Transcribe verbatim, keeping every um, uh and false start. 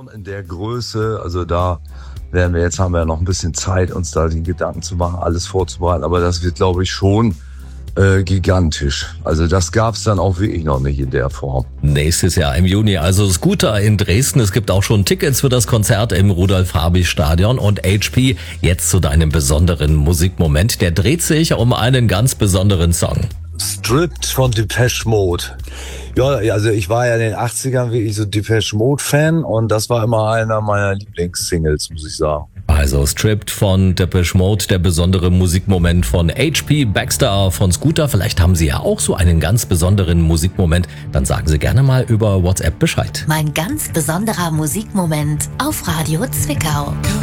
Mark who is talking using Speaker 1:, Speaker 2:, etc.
Speaker 1: Stadion in der Größe, also da werden wir jetzt, haben wir ja noch ein bisschen Zeit, uns da die Gedanken zu machen, alles vorzubereiten, aber das wird, glaube ich, schon äh, gigantisch. Also das gab's dann auch wirklich noch nicht in der Form.
Speaker 2: Nächstes Jahr im Juni, also Scooter in Dresden. Es gibt auch schon Tickets für das Konzert im Rudolf-Habich-Stadion. Und H P, jetzt zu deinem besonderen Musikmoment. Der dreht sich um einen ganz besonderen Song.
Speaker 1: Stripped von Depeche Mode. Ja, also ich war ja in den achtzigern wirklich so Depeche Mode Fan und das war immer einer meiner Lieblingssingles, muss ich sagen.
Speaker 2: Also Stripped von Depeche Mode, der besondere Musikmoment von H P, Baxter von Scooter. Vielleicht haben Sie ja auch so einen ganz besonderen Musikmoment. Dann sagen Sie gerne mal über WhatsApp Bescheid.
Speaker 3: Mein ganz besonderer Musikmoment auf Radio Zwickau.